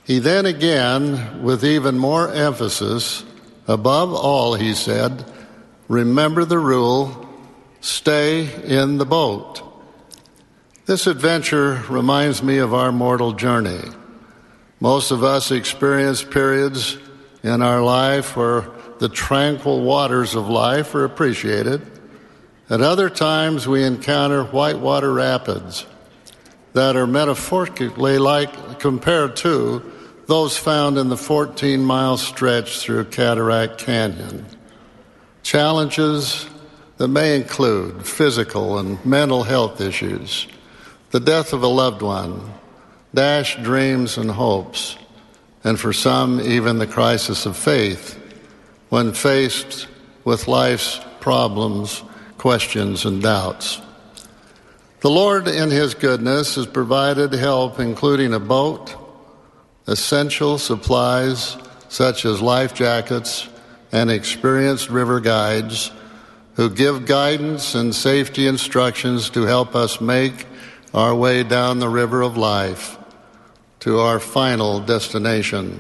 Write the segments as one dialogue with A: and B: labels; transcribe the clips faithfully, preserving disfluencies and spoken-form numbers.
A: He then again, with even more emphasis, above all, he said, remember the rule, stay in the boat. This adventure reminds me of our mortal journey. Most of us experience periods in our life where the tranquil waters of life are appreciated. At other times, we encounter whitewater rapids that are metaphorically like compared to those found in the fourteen-mile stretch through Cataract Canyon. Challenges that may include physical and mental health issues, the death of a loved one, dashed dreams and hopes, and for some, even the crisis of faith when faced with life's problems, questions, and doubts. The Lord, in His goodness, has provided help, including a boat, essential supplies such as life jackets, and experienced river guides who give guidance and safety instructions to help us make our way down the river of life to our final destination.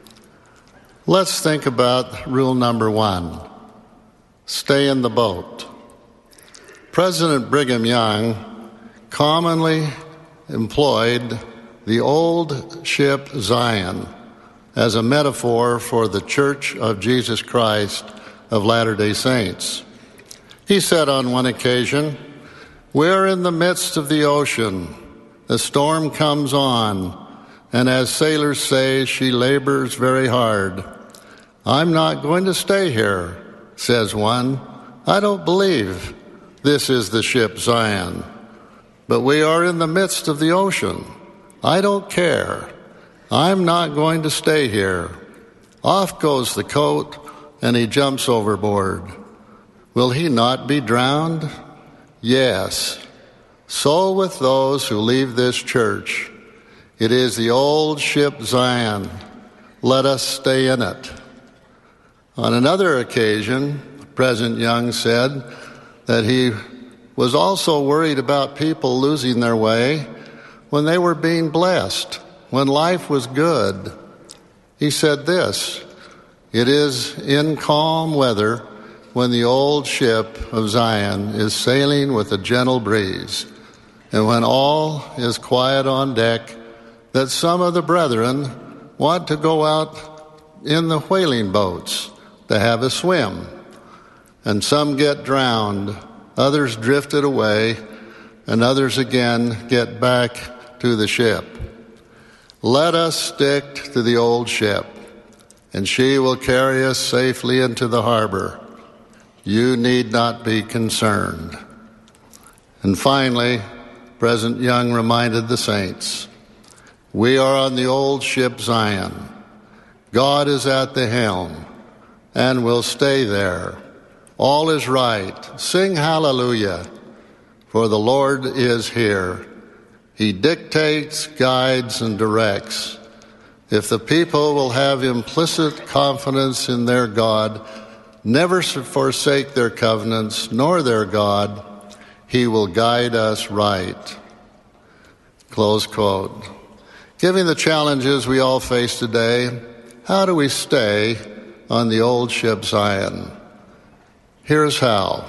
A: Let's think about rule number one. Stay in the boat. President Brigham Young commonly employed the old ship Zion as a metaphor for the Church of Jesus Christ of Latter-day Saints. He said on one occasion, "We're in the midst of the ocean. The storm comes on, and as sailors say, she labors very hard. I'm not going to stay here," says one. "I don't believe this is the ship Zion, but we are in the midst of the ocean. I don't care. I'm not going to stay here." Off goes the coat, and he jumps overboard. Will he not be drowned? Yes. So with those who leave this church. It is the old ship Zion. Let us stay in it. On another occasion, President Young said that he was also worried about people losing their way when they were being blessed, when life was good. He said this, "It is in calm weather when the old ship of Zion is sailing with a gentle breeze, and when all is quiet on deck, that some of the brethren want to go out in the whaling boats to have a swim, and some get drowned, others drifted away, and others again get back to the ship. Let us stick to the old ship, and she will carry us safely into the harbor. You need not be concerned." And finally, President Young reminded the saints, we are on the old ship Zion. God is at the helm and will stay there. All is right. Sing hallelujah, for the Lord is here. He dictates, guides, and directs. If the people will have implicit confidence in their God, never forsake their covenants nor their God, He will guide us right. Close quote. Given the challenges we all face today, how do we stay on the old ship Zion? Here's how.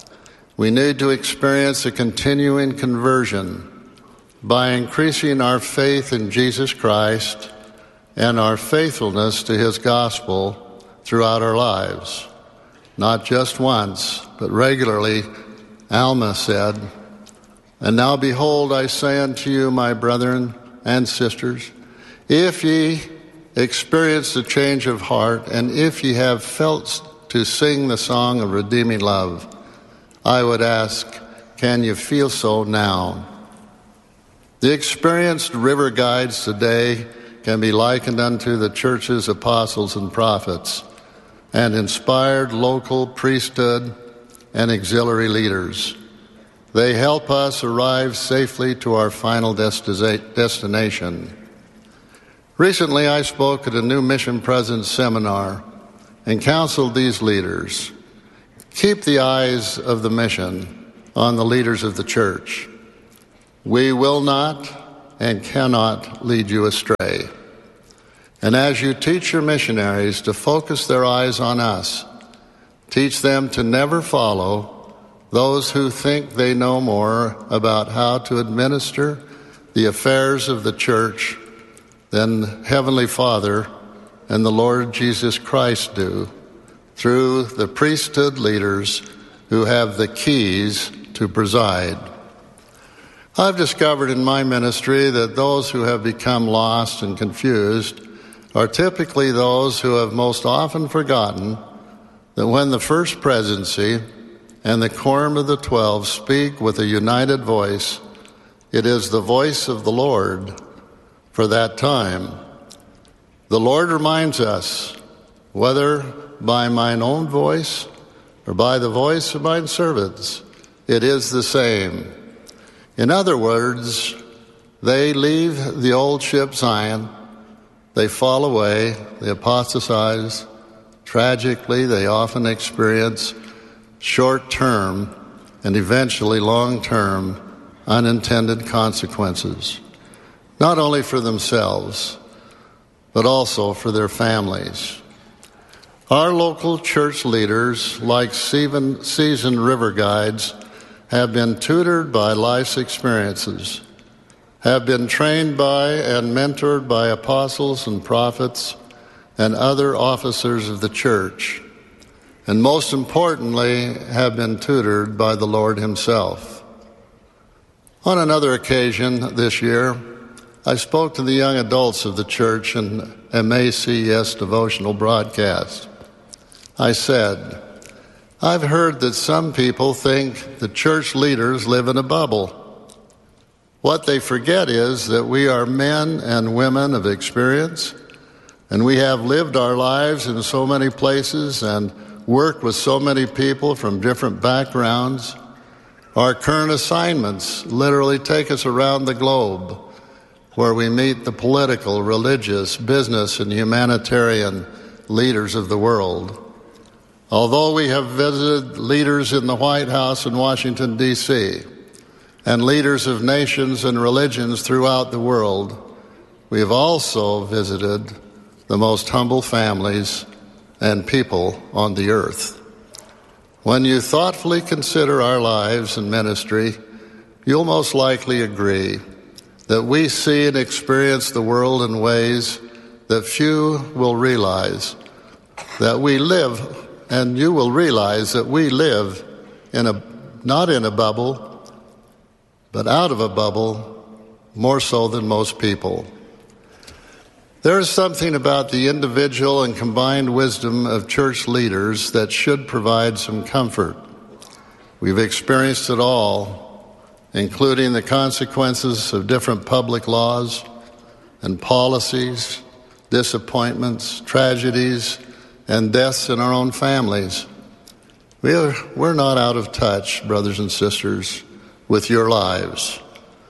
A: We need to experience a continuing conversion by increasing our faith in Jesus Christ and our faithfulness to His gospel throughout our lives. Not just once, but regularly, Alma said, "And now behold, I say unto you, my brethren and sisters, if ye experience the change of heart, and if ye have felt to sing the song of redeeming love, I would ask, can you feel so now?" The experienced river guides today can be likened unto the church's apostles and prophets and inspired local priesthood and auxiliary leaders. They help us arrive safely to our final destination. Recently, I spoke at a new Mission President's seminar and counseled these leaders. Keep the eyes of the mission on the leaders of the church. We will not and cannot lead you astray. And as you teach your missionaries to focus their eyes on us, teach them to never follow those who think they know more about how to administer the affairs of the church than Heavenly Father and the Lord Jesus Christ do, through the priesthood leaders who have the keys to preside. I've discovered in my ministry that those who have become lost and confused are typically those who have most often forgotten that when the First Presidency and the Quorum of the Twelve speak with a united voice, it is the voice of the Lord for that time. The Lord reminds us, whether by mine own voice or by the voice of mine servants, it is the same. In other words, they leave the old ship Zion, they fall away, they apostatize. Tragically, they often experience short-term and eventually long-term unintended consequences, not only for themselves, but also for their families. Our local church leaders, like seasoned river guides, have been tutored by life's experiences, have been trained by and mentored by apostles and prophets and other officers of the church, and most importantly, have been tutored by the Lord Himself. On another occasion this year, I spoke to the young adults of the church in a M A C S devotional broadcast. I said, I've heard that some people think the church leaders live in a bubble. What they forget is that we are men and women of experience, and we have lived our lives in so many places and worked with so many people from different backgrounds. Our current assignments literally take us around the globe, where we meet the political, religious, business, and humanitarian leaders of the world. Although we have visited leaders in the White House in Washington, D C, and leaders of nations and religions throughout the world, we have also visited the most humble families and people on the earth. When you thoughtfully consider our lives and ministry, you'll most likely agree that we see and experience the world in ways that few will realize, that we live, and you will realize that we live in a, not in a bubble, but out of a bubble, more so than most people. There is something about the individual and combined wisdom of church leaders that should provide some comfort. We've experienced it all, including the consequences of different public laws and policies, disappointments, tragedies, and deaths in our own families. We are, we're not out of touch, brothers and sisters, with your lives.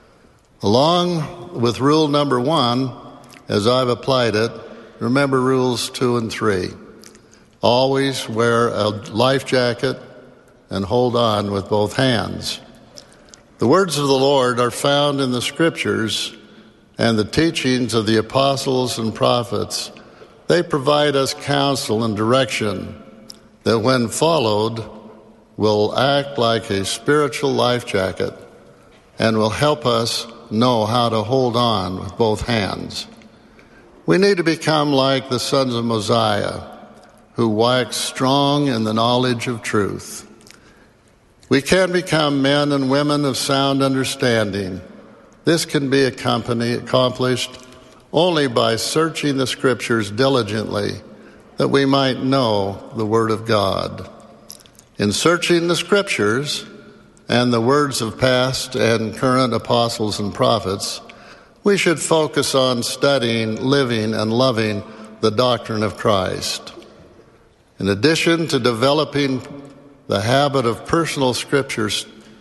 A: Along with rule number one, as I've applied it, remember rules two and three. Always wear a life jacket and hold on with both hands. The words of the Lord are found in the Scriptures and the teachings of the apostles and prophets. They provide us counsel and direction that, when followed, will act like a spiritual life jacket and will help us know how to hold on with both hands. We need to become like the sons of Mosiah, who waxed strong in the knowledge of truth. We can become men and women of sound understanding. This can be accomplished only by searching the Scriptures diligently, that we might know the Word of God. In searching the Scriptures and the words of past and current apostles and prophets, we should focus on studying, living, and loving the doctrine of Christ. In addition to developing the habit of personal Scriptures,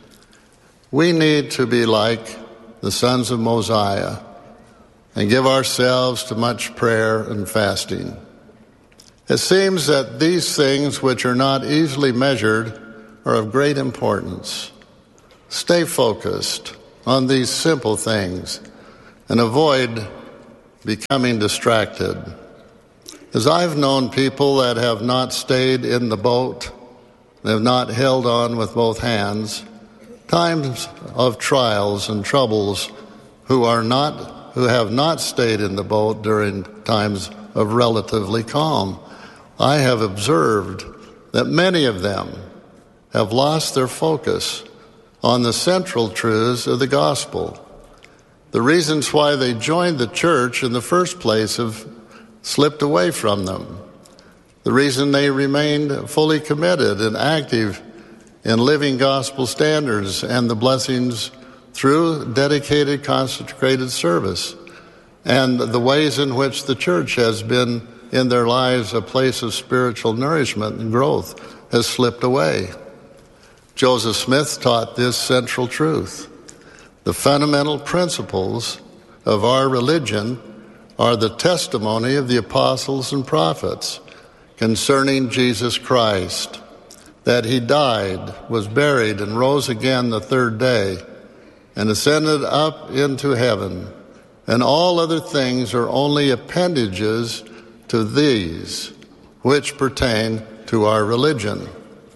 A: we need to be like the sons of Mosiah and give ourselves to much prayer and fasting. It seems that these things, which are not easily measured, are of great importance. Stay focused on these simple things and avoid becoming distracted. As I've known people that have not stayed in the boat, have not held on with both hands, times of trials and troubles, who are not, who have not stayed in the boat during times of relatively calm, I have observed that many of them have lost their focus on the central truths of the gospel. The reasons why they joined the church in the first place have slipped away from them. The reason they remained fully committed and active in living gospel standards and the blessings through dedicated, consecrated service, and the ways in which the church has been in their lives a place of spiritual nourishment and growth has slipped away. Joseph Smith taught this central truth. The fundamental principles of our religion are the testimony of the apostles and prophets concerning Jesus Christ, that he died, was buried, and rose again the third day, and ascended up into heaven, and all other things are only appendages to these, which pertain to our religion.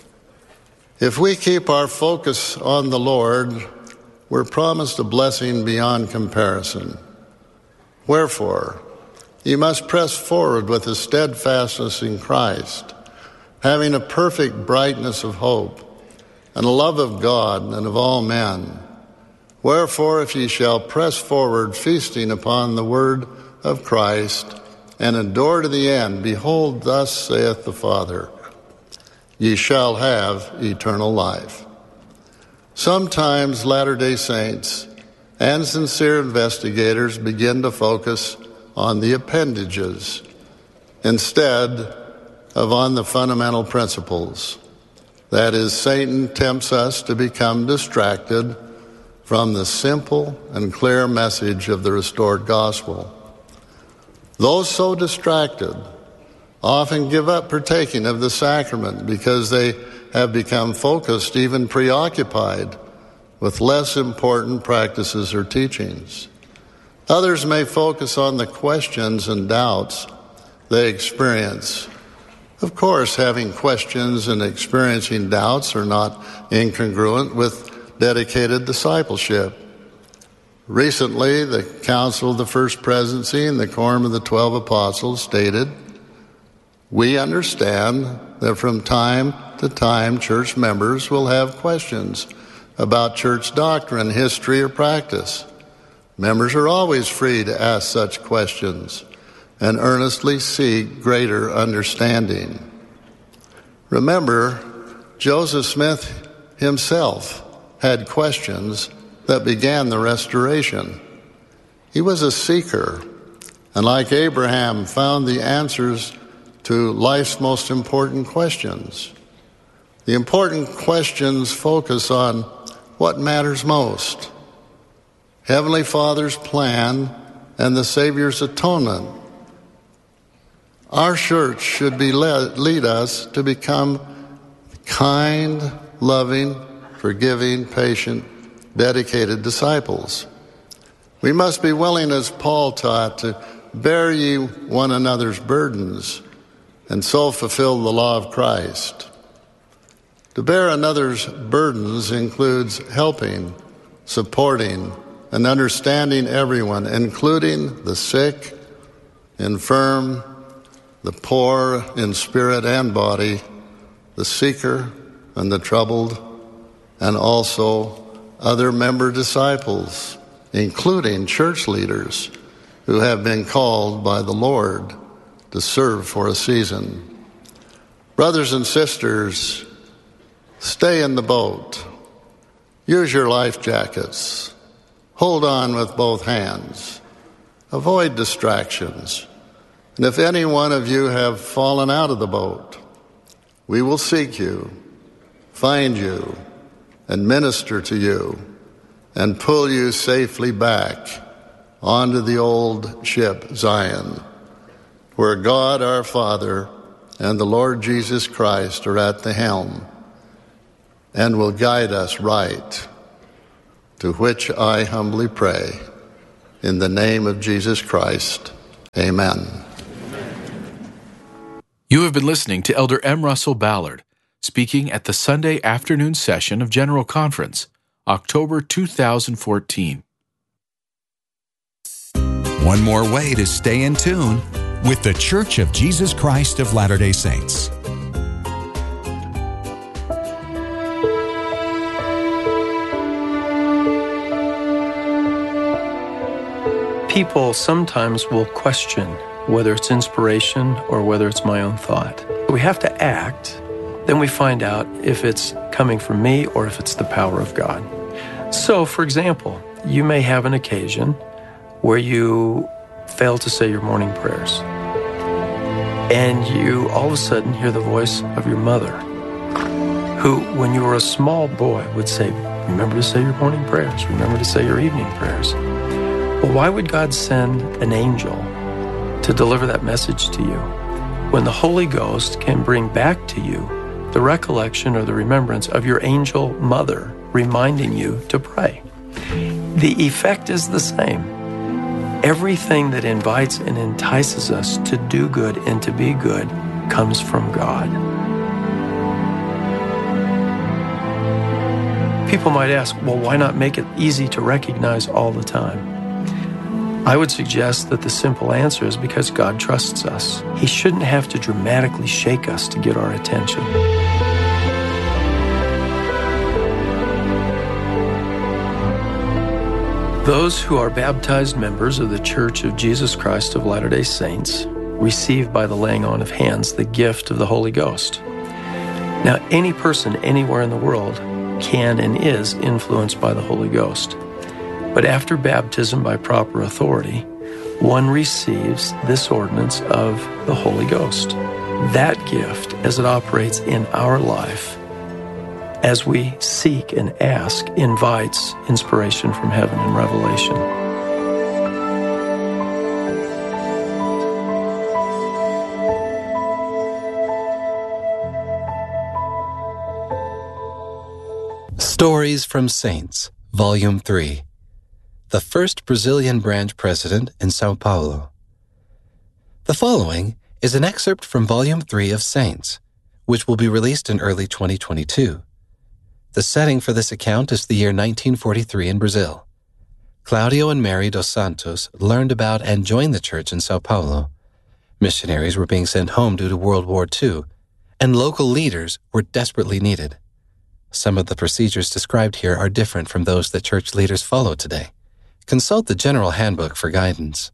A: If we keep our focus on the Lord, we're promised a blessing beyond comparison. Wherefore, you must press forward with a steadfastness in Christ, having a perfect brightness of hope, and a love of God and of all men. Wherefore, if ye shall press forward, feasting upon the word of Christ, and endure to the end, behold, thus saith the Father, ye shall have eternal life. Sometimes Latter-day Saints and sincere investigators begin to focus on the appendages instead of on the fundamental principles. That is, Satan tempts us to become distracted from the simple and clear message of the restored gospel. Those so distracted often give up partaking of the sacrament because they have become focused, even preoccupied, with less important practices or teachings. Others may focus on the questions and doubts they experience. Of course, having questions and experiencing doubts are not incongruent with dedicated discipleship. Recently, the Council of the First Presidency and the Quorum of the Twelve Apostles stated, "We understand that from time to time church members will have questions about church doctrine, history, or practice. Members are always free to ask such questions and earnestly seek greater understanding." Remember, Joseph Smith himself had questions that began the Restoration. He was a seeker, and like Abraham, found the answers to life's most important questions. The important questions focus on what matters most: Heavenly Father's plan and the Savior's atonement. Our church should be led, lead us to become kind, loving, forgiving, patient, dedicated disciples. We must be willing, as Paul taught, to bear ye one another's burdens and so fulfill the law of Christ. To bear another's burdens includes helping, supporting, and understanding everyone, including the sick, infirm, the poor in spirit and body, the seeker and the troubled, and also other member disciples, including church leaders who have been called by the Lord to serve for a season. Brothers and sisters, stay in the boat. Use your life jackets. Hold on with both hands. Avoid distractions. And if any one of you have fallen out of the boat, we will seek you, find you, and minister to you, and pull you safely back onto the old ship Zion, where God our Father and the Lord Jesus Christ are at the helm and will guide us right, to which I humbly pray, in the name of Jesus Christ. Amen.
B: You have been listening to Elder M. Russell Ballard, speaking at the Sunday afternoon session of General Conference, October two thousand fourteen.
C: One more way to stay in tune with The Church of Jesus Christ of Latter-day Saints.
D: People sometimes will question whether it's inspiration or whether it's my own thought. We have to act, then we find out if it's coming from me or if it's the power of God. So, for example, you may have an occasion where you fail to say your morning prayers, and you all of a sudden hear the voice of your mother, who, when you were a small boy, would say, remember to say your morning prayers, remember to say your evening prayers. Well, why would God send an angel to deliver that message to you when the Holy Ghost can bring back to you the recollection or the remembrance of your angel mother reminding you to pray? The effect is the same. Everything that invites and entices us to do good and to be good comes from God. People might ask, well, why not make it easy to recognize all the time? I would suggest that the simple answer is because God trusts us. He shouldn't have to dramatically shake us to get our attention. Those who are baptized members of the Church of Jesus Christ of Latter-day Saints receive by the laying on of hands the gift of the Holy Ghost. Now, any person anywhere in the world can and is influenced by the Holy Ghost. But after baptism by proper authority, one receives this ordinance of the Holy Ghost. That gift, as it operates in our life, as we seek and ask, invites inspiration from heaven and revelation.
E: Stories from Saints, Volume three. The First Brazilian Branch President in Sao Paulo. The following is an excerpt from Volume three of Saints, which will be released in early twenty twenty-two. The setting for this account is the year nineteen forty-three in Brazil. Claudio and Mary dos Santos learned about and joined the church in Sao Paulo. Missionaries were being sent home due to World War Two, and local leaders were desperately needed. Some of the procedures described here are different from those that church leaders follow today. Consult the General Handbook for guidance.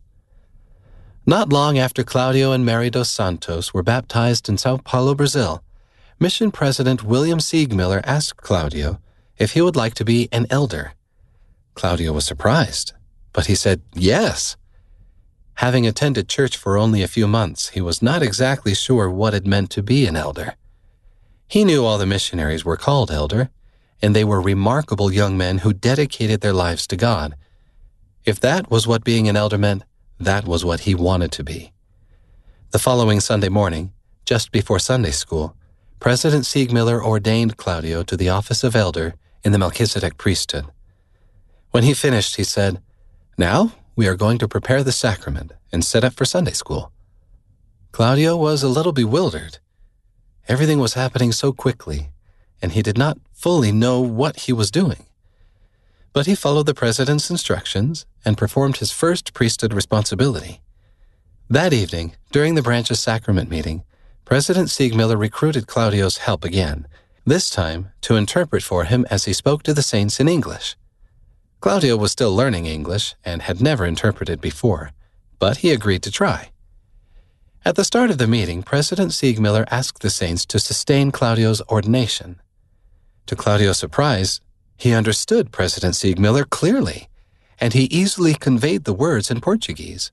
E: Not long after Claudio and Mary dos Santos were baptized in Sao Paulo, Brazil, Mission President William Siegmiller asked Claudio if he would like to be an elder. Claudio was surprised, but he said yes. Having attended church for only a few months, he was not exactly sure what it meant to be an elder. He knew all the missionaries were called elder, and they were remarkable young men who dedicated their lives to God. If that was what being an elder meant, that was what he wanted to be. The following Sunday morning, just before Sunday school, President Siegmiller ordained Claudio to the office of elder in the Melchizedek priesthood. When he finished, he said, "Now we are going to prepare the sacrament and set up for Sunday school." Claudio was a little bewildered. Everything was happening so quickly, and he did not fully know what he was doing. But he followed the president's instructions and performed his first priesthood responsibility. That evening, during the branch's sacrament meeting, President Siegmiller recruited Claudio's help again, this time to interpret for him as he spoke to the saints in English. Claudio was still learning English and had never interpreted before, but he agreed to try. At the start of the meeting, President Siegmiller asked the saints to sustain Claudio's ordination. To Claudio's surprise, he understood President Siegmiller clearly, and he easily conveyed the words in Portuguese.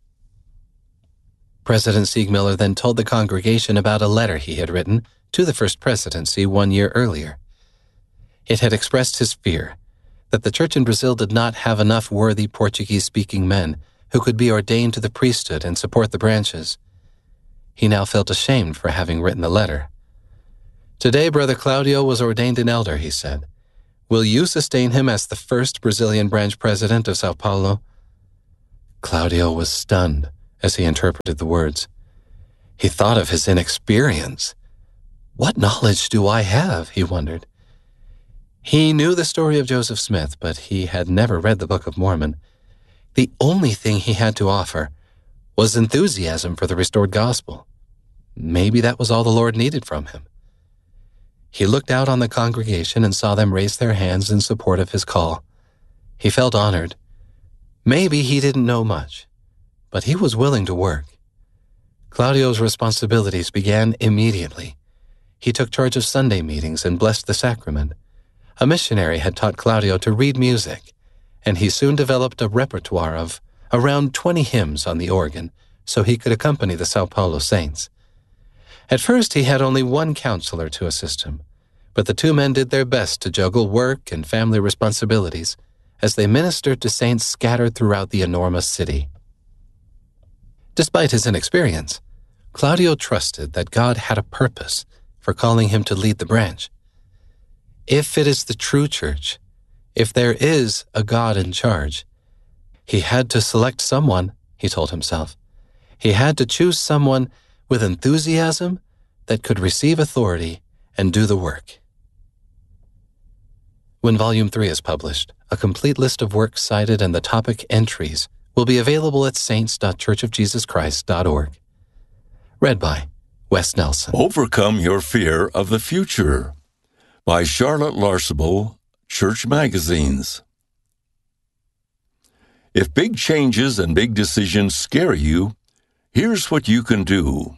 E: President Siegmiller then told the congregation about a letter he had written to the First Presidency one year earlier. It had expressed his fear that the church in Brazil did not have enough worthy Portuguese-speaking men who could be ordained to the priesthood and support the branches. He now felt ashamed for having written the letter. "Today, Brother Claudio was ordained an elder," he said. "Will you sustain him as the first Brazilian branch president of Sao Paulo?" Claudio was stunned as he interpreted the words. He thought of his inexperience. What knowledge do I have? He wondered. He knew the story of Joseph Smith, but he had never read the Book of Mormon. The only thing he had to offer was enthusiasm for the restored gospel. Maybe that was all the Lord needed from him. He looked out on the congregation and saw them raise their hands in support of his call. He felt honored. Maybe he didn't know much, but he was willing to work. Claudio's responsibilities began immediately. He took charge of Sunday meetings and blessed the sacrament. A missionary had taught Claudio to read music, and he soon developed a repertoire of around twenty hymns on the organ so he could accompany the Sao Paulo saints. At first, he had only one counselor to assist him, but the two men did their best to juggle work and family responsibilities as they ministered to saints scattered throughout the enormous city. Despite his inexperience, Claudio trusted that God had a purpose for calling him to lead the branch. If it is the true church, if there is a God in charge, he had to select someone, he told himself. He had to choose someone with enthusiasm that could receive authority and do the work. When Volume three is published, a complete list of works cited and the topic entries will be available at saints dot church of jesus christ dot org. Read by Wes Nelson.
F: Overcome Your Fear of the Future by Charlotte Larsable, Church Magazines. If big changes and big decisions scare you, here's what you can do.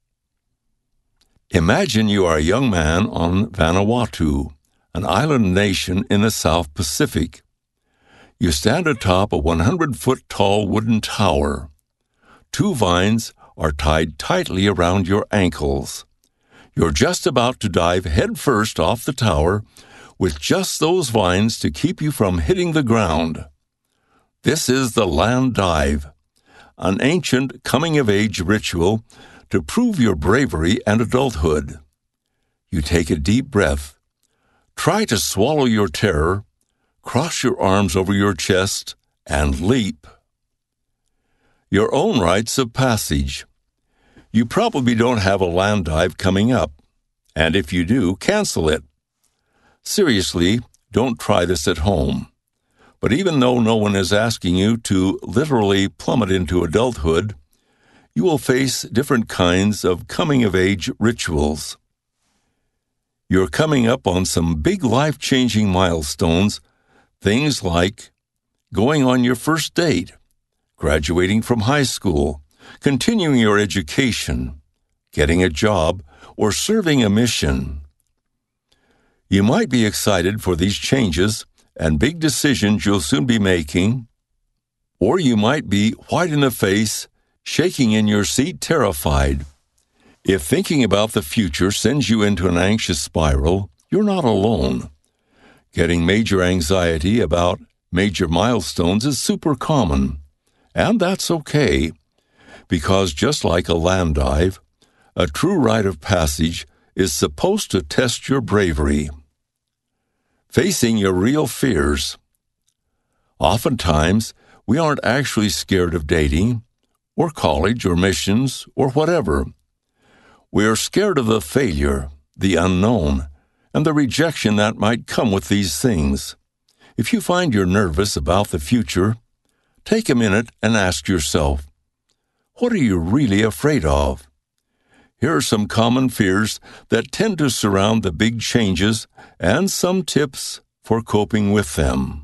F: Imagine you are a young man on Vanuatu, an island nation in the South Pacific. You stand atop a one hundred foot tall wooden tower. Two vines are tied tightly around your ankles. You're just about to dive headfirst off the tower with just those vines to keep you from hitting the ground. This is the land dive, an ancient coming-of-age ritual to prove your bravery and adulthood. You take a deep breath. Try to swallow your terror, cross your arms over your chest, and leap. Your own rites of passage. You probably don't have a land dive coming up, and if you do, cancel it. Seriously, don't try this at home. But even though no one is asking you to literally plummet into adulthood, you will face different kinds of coming-of-age rituals. You're coming up on some big life-changing milestones, things like going on your first date, graduating from high school, continuing your education, getting a job, or serving a mission. You might be excited for these changes and big decisions you'll soon be making, or you might be white in the face, shaking in your seat, terrified. If thinking about the future sends you into an anxious spiral, you're not alone. Getting major anxiety about major milestones is super common, and that's okay, because just like a land dive, a true rite of passage is supposed to test your bravery. Facing your real fears. Oftentimes, we aren't actually scared of dating, or college, or missions, or whatever. We are scared of the failure, the unknown, and the rejection that might come with these things. If you find you're nervous about the future, take a minute and ask yourself, what are you really afraid of? Here are some common fears that tend to surround the big changes and some tips for coping with them.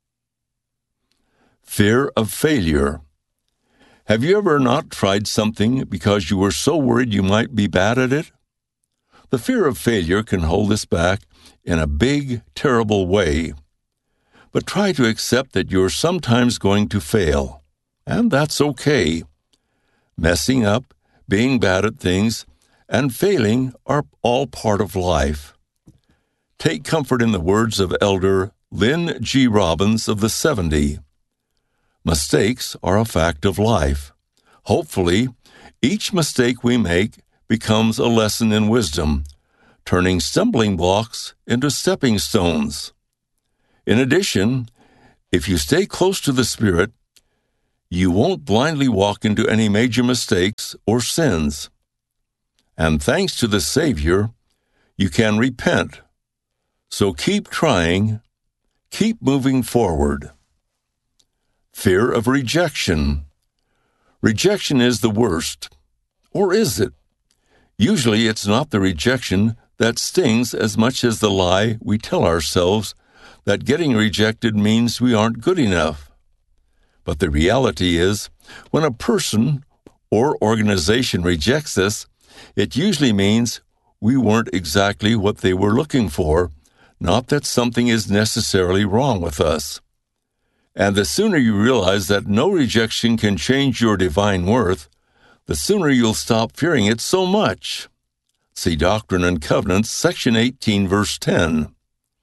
F: Fear of failure. Have you ever not tried something because you were so worried you might be bad at it? The fear of failure can hold us back in a big, terrible way. But try to accept that you're sometimes going to fail, and that's okay. Messing up, being bad at things, and failing are all part of life. Take comfort in the words of Elder Lynn G. Robbins of the seventy. Mistakes are a fact of life. Hopefully, each mistake we make becomes a lesson in wisdom, turning stumbling blocks into stepping stones. In addition, if you stay close to the Spirit, you won't blindly walk into any major mistakes or sins. And thanks to the Savior, you can repent. So keep trying, keep moving forward. Fear of rejection. Rejection is the worst. Or is it? Usually it's not the rejection that stings as much as the lie we tell ourselves that getting rejected means we aren't good enough. But the reality is, when a person or organization rejects us, it usually means we weren't exactly what they were looking for, not that something is necessarily wrong with us. And the sooner you realize that no rejection can change your divine worth, the sooner you'll stop fearing it so much. See Doctrine and Covenants, section eighteen, verse ten.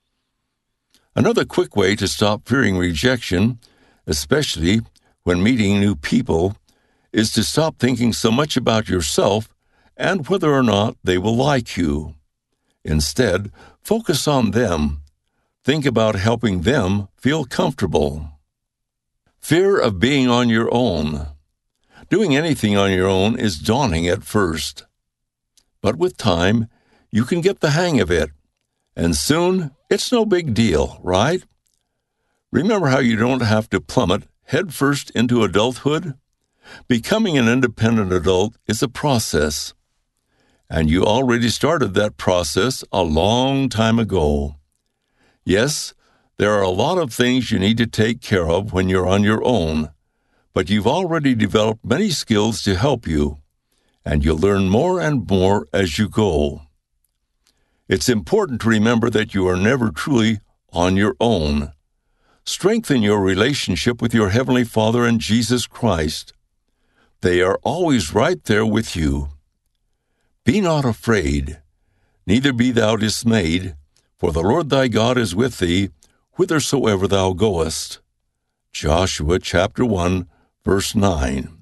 F: Another quick way to stop fearing rejection, especially when meeting new people, is to stop thinking so much about yourself and whether or not they will like you. Instead, focus on them. Think about helping them feel comfortable. Fear of being on your own. Doing anything on your own is daunting at first. But with time, you can get the hang of it, and soon it's no big deal, right? Remember how you don't have to plummet headfirst into adulthood? Becoming an independent adult is a process, and you already started that process a long time ago. Yes, there are a lot of things you need to take care of when you're on your own, but you've already developed many skills to help you, and you'll learn more and more as you go. It's important to remember that you are never truly on your own. Strengthen your relationship with your Heavenly Father and Jesus Christ. They are always right there with you. Be not afraid, neither be thou dismayed, for the Lord thy God is with thee, whithersoever thou goest. Joshua chapter one, verse nine.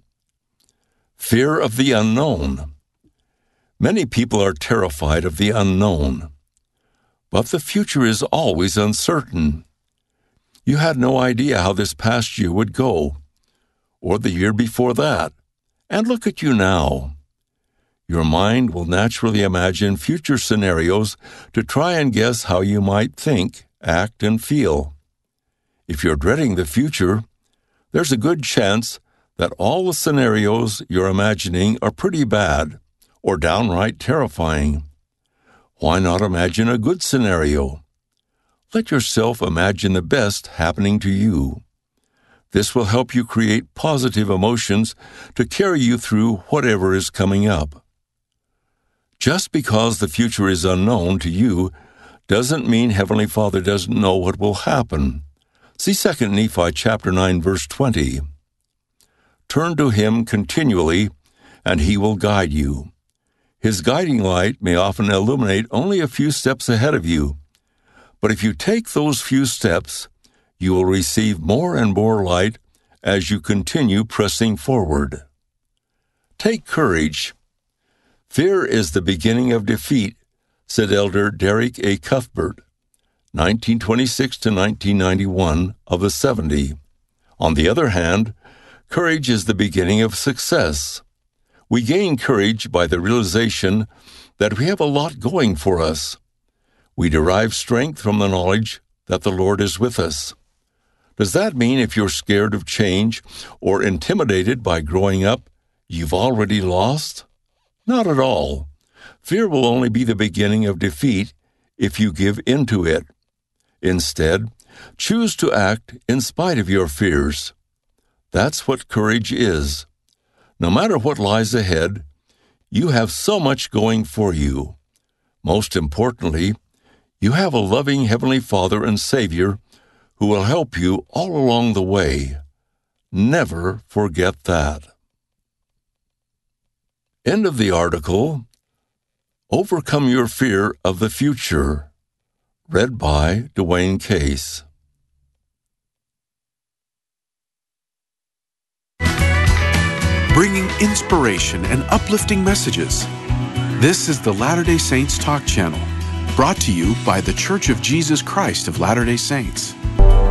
F: Fear of the unknown. Many people are terrified of the unknown, but the future is always uncertain. You had no idea how this past year would go, or the year before that, and look at you now. Your mind will naturally imagine future scenarios to try and guess how you might think, act, and feel. If you're dreading the future, there's a good chance that all the scenarios you're imagining are pretty bad or downright terrifying. Why not imagine a good scenario? Let yourself imagine the best happening to you. This will help you create positive emotions to carry you through whatever is coming up. Just because the future is unknown to you doesn't mean Heavenly Father doesn't know what will happen. See Second Nephi chapter nine, verse twenty. Turn to Him continually, and He will guide you. His guiding light may often illuminate only a few steps ahead of you, but if you take those few steps, you will receive more and more light as you continue pressing forward. Take courage. Fear is the beginning of defeat, said Elder Derek A. Cuthbert, nineteen twenty-six to nineteen ninety-one, of the seventy. On the other hand, courage is the beginning of success. We gain courage by the realization that we have a lot going for us. We derive strength from the knowledge that the Lord is with us. Does that mean if you're scared of change or intimidated by growing up, you've already lost? Not at all. Fear will only be the beginning of defeat if you give in to it. Instead, choose to act in spite of your fears. That's what courage is. No matter what lies ahead, you have so much going for you. Most importantly, you have a loving Heavenly Father and Savior who will help you all along the way. Never forget that. End of the article. Overcome Your Fear of the Future. Read by Dwayne Case.
G: Bringing inspiration and uplifting messages. This is the Latter-day Saints Talk Channel, brought to you by The Church of Jesus Christ of Latter-day Saints.